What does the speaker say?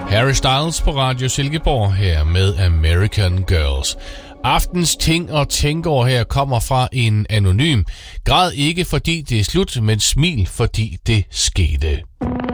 Harry Styles på Radio Silkeborg her med American Girls. Aftens ting og tænkord her kommer fra en anonym. Græd ikke fordi det er slut, men smil fordi det skete.